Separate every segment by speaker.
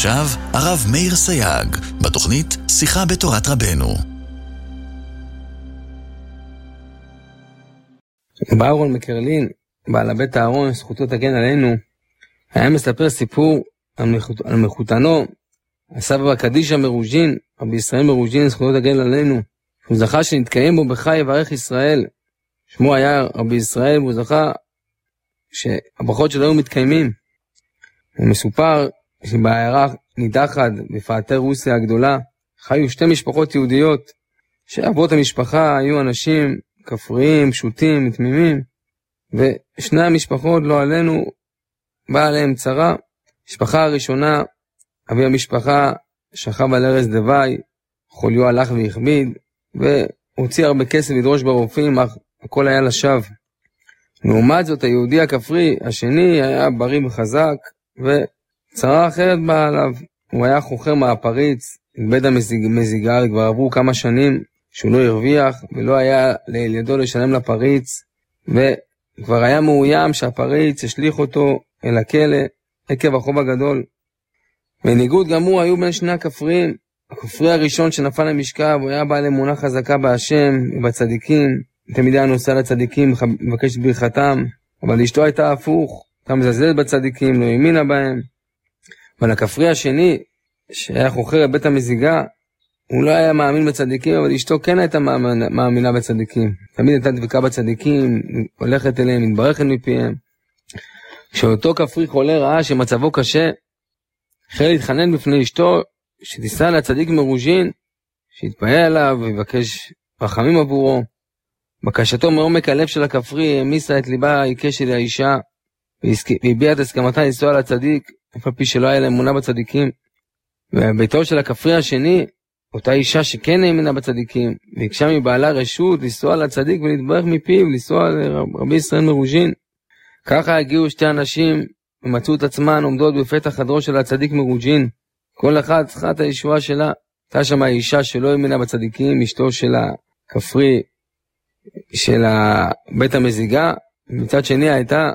Speaker 1: ועכשיו, הרב מאיר סייג, בתוכנית שיחה בתורת רבנו.
Speaker 2: באהרון מקרלין, בעל הבית אהרון, זכותו תגן עלינו, היה מספר סיפור על מחותנו, הסבא קדישא מרוז'ין, רבי ישראל מרוז'ין, זכותו תגן עלינו, הוא זכה שנתקיים בו בחי יברך ישראל. שמו היה רבי ישראל, והוא זכה שהברכות שלו היו מתקיימים. הוא מסופר שבעיירה נידחת בפאתי רוסיה הגדולה, חיו שתי משפחות יהודיות, שאבות המשפחה היו אנשים כפריים, פשוטים, מתמימים, ושני המשפחות לא עלינו, באה עליהם צרה. המשפחה הראשונה, אבי המשפחה שכב על ערש דווי, חוליו הלך והכביד, והוציא הרבה כסף לדרוש ברופאים, אך הכל היה לשווא. לעומת זאת, היהודי הכפרי השני היה בריא וחזק, וצרה אחרת באה עליו. הוא היה חוכר מהפריץ, איבד המזיגה, כבר עברו כמה שנים שהוא לא הרוויח, ולא היה לידו לשלם לפריץ, וכבר היה מאוים שהפריץ השליך אותו אל הכלא עקב החוב הגדול. בניגוד גמור היו בין שני הכפריים. הכפרי הראשון שנפל למשכב, הוא היה בעל אמונה חזקה בהשם ובצדיקים, תמיד היה נוסע לצדיקים, מבקש ברכתם, אבל אשתו הייתה הפוך, הייתה מזלזלת בצדיקים, לא האמינה בהם. אבל הכפרי השני, שהיה חוכר בית המזיגה, הוא לא היה מאמין בצדיקים, אבל אשתו כן הייתה מאמינה בצדיקים. תמיד הייתה דבקה בצדיקים, הולכת אליהם, מתברכת מפיהם. כשאותו כפרי חולה ראה שמצבו קשה, החל להתחנן בפני אשתו, שתיסע לצדיק מרוז'ין, שיתפעל עליו ויבקש רחמים עבורו. בקשתו מעומק הלב של הכפרי העמיסה את ליבה העיקש של האישה, והביעה את הסכמתה לנסוע לצדיק, אף על פי שלא היה לה אמונה בצדיקים. וביתו של הכפרי השני, אותה אישה שכן האמינה בצדיקים, ביקשה מבעלה רשות לנסוע לצדיק ולהתברך מפיו, לנסוע לרבי ישראל מרוז'ין. ככה הגיעו שתי אנשים ומצאו את עצמן עומדות בפתח חדרו של הצדיק מרוז'ין. כל אחת צריכה את הישועה שלה. הייתה שם האישה שלא האמינה בצדיקים, אשתו של הכפרי של בית המזיגה. מצד שני הייתה,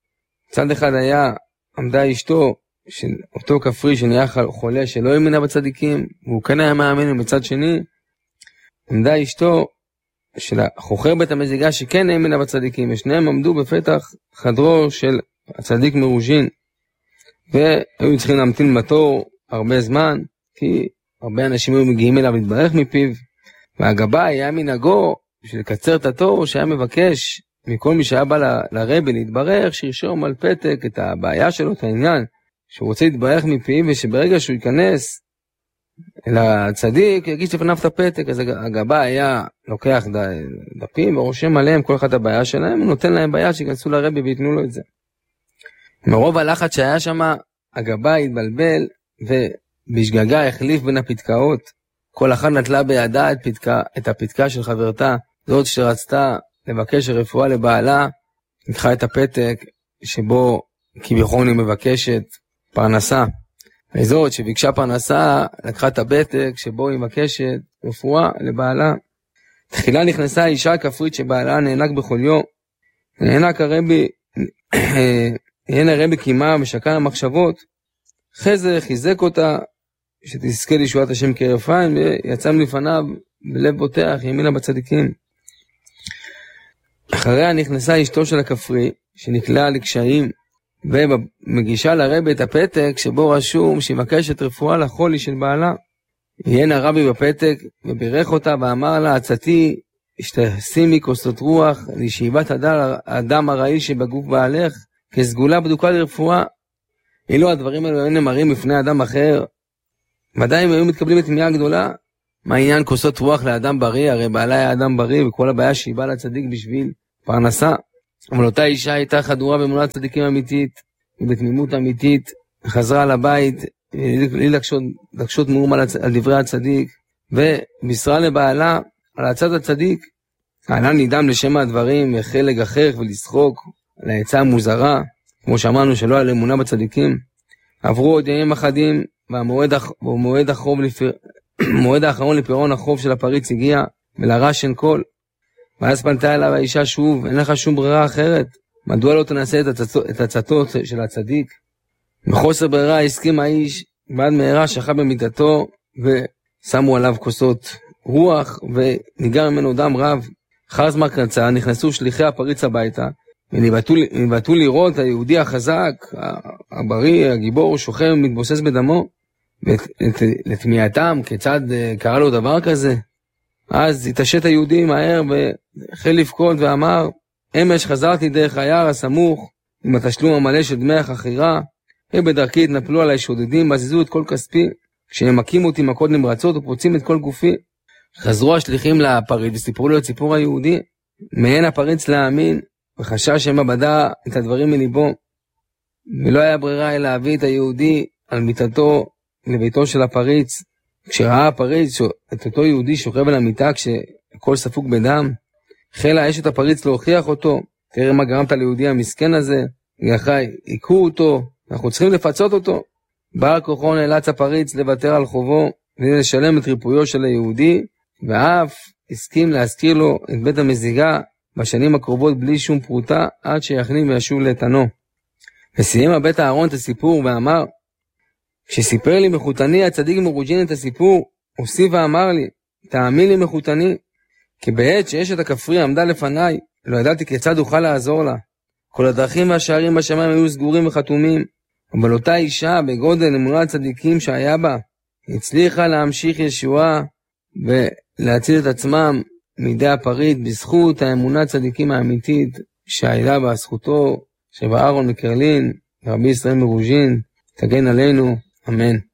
Speaker 2: צד אחד עמדה אשתו של אותו כפרי שנהיה חולה שלא האמינה בצדיקים, והוא כן היה מאמין, ומצד שני עמדה אשתו של החוכר בית המזיגה שכן האמינה בצדיקים, ושניהם עמדו בפתח חדרו של הצדיק מרוז'ין, והיו צריכים להמתין בתור הרבה זמן, כי הרבה אנשים היו מגיעים אליו להתברך מפיו, והגבאי היה מנהגו בשביל לקצר את התור, שהיה מבקש מכל מי שהיה בא לרבי להתברך, שירשום על פתק את הבעיה שלו, את העניין שהוא רוצה להתברך מפיו, ושברגע שהוא ייכנס לצדיק יגיש לפניו את הפתק. אז הגבאי היה לוקח דפים ורושם עליהם כל אחד הבעיה שלהם, ונותן להם בעיה שיכנסו לרבי ויתנו לו את זה. מרוב הלחץ שהיה שם, הגבאי התבלבל ובשגגה החליף בין הפתקאות. כל אחת נטלה בידה את הפתקה של חברתה, זאת שרצתה לבקש רפואה לבעלה, לקחה את הפתק שבו כביכול היא מבקשת פרנסה. וזאת שביקשה פרנסה לקחה את הפתק שבו היא מבקשת רפואה לבעלה. תחילה נכנסה האישה הכפרית שבעלה נאנק בכל יום. נאנק הרבי קימה ושקע המחשבות. אחרי זה חיזק אותה שתזכה לישועת השם כהרף עין, ויצא לפניו בלב בוטח, האמינה בצדיקים. אחריה נכנסה אשתו של הכפרי שנקלעה לקשיים, ומגישה לרבי את הפתק שבו רשום שיבקשת רפואה לחולי של בעלה. עיין הרבי בפתק ובירך אותה ואמר לה, עצתי השתשימי כוסות רוח לשאיבת הדם הרעיל שבגוף בעלך כסגולה בדוקה לרפואה. אילו הדברים האלו היו נאמרים בפני אדם אחר, ודאי הם היו מתקבלים לתמיהה גדולה. מה העניין כוסות רוח לאדם בריא? הרי בעלה היה אדם בריא, וכל הבעיה שהיא באה לצדיק בשביל פרנסה. אבל אותה אישה הייתה חדורה באמונת צדיקים אמיתית, ובתמימות אמיתית, חזרה לבית, בלי לקשות מאום על דברי הצדיק, ובישרה לבעלה על הצד הצדיק. העלה נדהם לשם הדברים, החל לגחך ולשחוק על העצה המוזרה, כמו שאמרנו שלא היה לאמונה בצדיקים. עברו עוד ימים אחדים, והמועד האחרון לפירעון החוב של הפריץ הגיע, ולרש אין קול. ואז פנתה אליו האישה שוב, אין לך שום ברירה אחרת, מדוע לא תנסה את הצעתו של הצדיק? מחוסר ברירה הסכים האיש ועד מהרה שכב במיטתו, ושמו עליו כוסות רוח, וניגר ממנו דם רב. אחר זמן קצר נכנסו שליחי הפריץ הביתה, וניבטו לראות היהודי החזק, הבריא, הגיבור, שוכב מתבוסס בדמו, לתמיעתם, כיצד קרה לו דבר כזה. אז התעשת היהודי מהר והחל לבכות ואמר, אמש חזרתי דרך היער הסמוך עם התשלום המלא של דמי החכירה, ובדרכי התנפלו עליי שודדים, בזזו את כל כספי, כשהם מכים אותי מכות נמרצות ופוצעים את כל גופי. חזרו השליחים לפריץ וסיפרו לו את סיפור היהודי. מהן הפריץ להאמין, וחשש שמא בדע את הדברים מליבו, ולא היה ברירה אלא להביא את היהודי על מיטתו לביתו של הפריץ. כשראה הפריץ את אותו יהודי שוכב על המיטה כשהכל ספוק בדם, החלה אשת הפריץ להוכיח אותו. תראה מה גרמת ליהודי המסכן הזה, יחי, עיקו אותו, אנחנו צריכים לפצות אותו. בעל כוחו נאלץ הפריץ לוותר על חובו ולשלם את ריפויו של היהודי, ואף הסכים להזכיר לו את בית המזיגה בשנים הקרובות בלי שום פרוטה, עד שיחלים וישוב לאיתנו. וסיים הבית הארון את הסיפור ואמר, כשסיפר לי מחותני הצדיק מרוז'ין את הסיפור, הוסיף ואמר לי, תאמין לי מחותני, כי בעת שאשת הכפרי עמדה לפניי, לא ידעתי כיצד אוכל לעזור לה. כל הדרכים והשערים בשמיים היו סגורים וחתומים, אבל אותה אישה בגודל אמונת צדיקים שהיה בה, הצליחה להמשיך ישועה ולהציל את עצמם מידי הפריץ בזכות האמונת צדיקים האמיתית שהייתה בה, זכותו של אהרון מקרלין, רבי ישראל מרוז'ין, תגן עלינו, אמן.